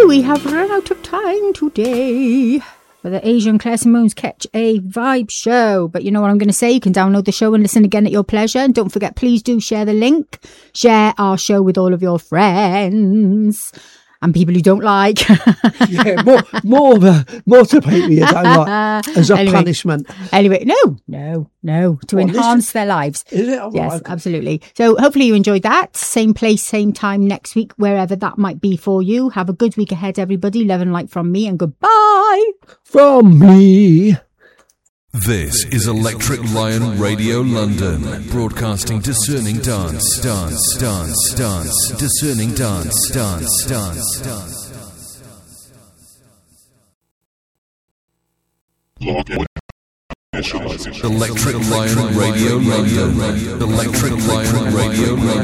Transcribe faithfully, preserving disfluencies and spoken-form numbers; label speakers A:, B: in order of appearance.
A: we have run out of time today for the Asian Claire Simone's Catch a Vibe show. But you know what I'm going to say? You can download the show and listen again at your pleasure. And don't forget, please do share the link. Share our show with all of your friends. And people who don't like.
B: yeah, more, more, uh, more to people you don't like as a
A: anyway,
B: punishment.
A: Anyway, no, no, no, to
B: What,
A: enhance
B: this,
A: their lives.
B: Is it? Oh,
A: yes,
B: okay.
A: absolutely. So hopefully you enjoyed that. Same place, same time next week, wherever that might be for you. Have a good week ahead, everybody. Love and light from me, and goodbye.
B: From me.
C: This is Electric Lion Radio London, broadcasting discerning dance, dance, dance, dance, discerning dance, dance, dance, dance. Electric Lion Radio London, Electric Lion Radio London.